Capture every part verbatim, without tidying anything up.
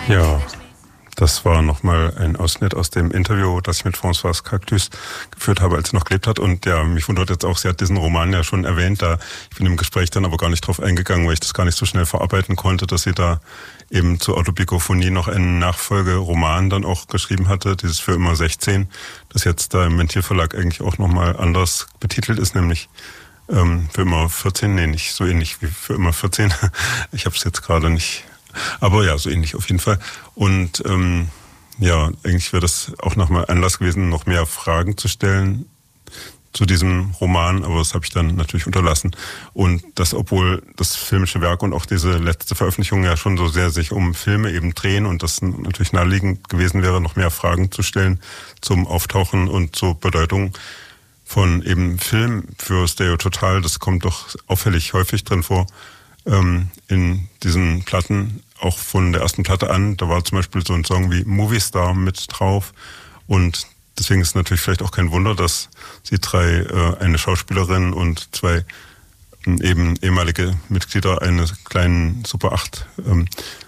Ja, das war nochmal ein Ausschnitt aus dem Interview, das ich mit Françoise Cactus geführt habe, als sie noch gelebt hat. Und ja, mich wundert jetzt auch, sie hat diesen Roman ja schon erwähnt. Da, ich bin im Gespräch dann aber gar nicht drauf eingegangen, weil ich das gar nicht so schnell verarbeiten konnte, dass sie da eben zur Autobiografie noch einen Nachfolgeroman dann auch geschrieben hatte, dieses Für immer sechzehn, das jetzt da im Ventilverlag eigentlich auch nochmal anders betitelt ist, nämlich ähm, Für immer vierzehn, nee, nicht so ähnlich wie Für immer vierzehn. Ich habe es jetzt gerade nicht... Aber ja, so ähnlich auf jeden Fall. Und ähm, ja, eigentlich wäre das auch nochmal Anlass gewesen, noch mehr Fragen zu stellen zu diesem Roman, aber das habe ich dann natürlich unterlassen. Und das, obwohl das filmische Werk und auch diese letzte Veröffentlichung ja schon so sehr sich um Filme eben drehen und das natürlich naheliegend gewesen wäre, noch mehr Fragen zu stellen zum Auftauchen und zur Bedeutung von eben Film für Stereo Total. Das kommt doch auffällig häufig drin vor. In diesen Platten, auch von der ersten Platte an, da war zum Beispiel so ein Song wie Movie Star mit drauf und deswegen ist es natürlich vielleicht auch kein Wunder, dass sie drei, äh, eine Schauspielerin und zwei ähm, eben ehemalige Mitglieder eines kleinen Super acht ähm,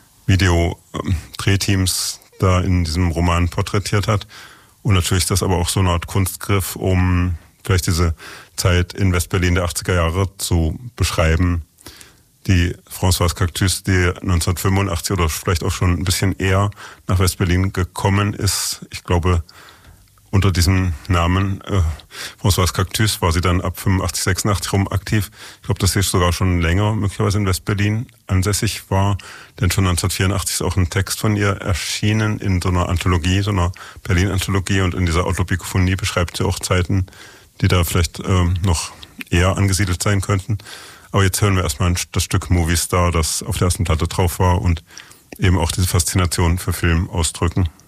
Video-Drehteams ähm, da in diesem Roman porträtiert hat und natürlich ist das aber auch so eine Art Kunstgriff, um vielleicht diese Zeit in Westberlin der achtziger Jahre zu beschreiben, die Françoise Cactus, die neunzehnhundertfünfundachtzig oder vielleicht auch schon ein bisschen eher nach Westberlin gekommen ist. Ich glaube, unter diesem Namen äh, Françoise Cactus war sie dann ab fünfundachtzig, sechsundachtzig rum aktiv. Ich glaube, dass sie sogar schon länger möglicherweise in Westberlin ansässig war, denn schon neunzehnhundertvierundachtzig ist auch ein Text von ihr erschienen in so einer Anthologie, so einer Berlin-Anthologie und in dieser Autobiografie beschreibt sie auch Zeiten, die da vielleicht äh, noch eher angesiedelt sein könnten. Aber jetzt hören wir erstmal das Stück Movie Star, das auf der ersten Platte drauf war und eben auch diese Faszination für Film ausdrücken.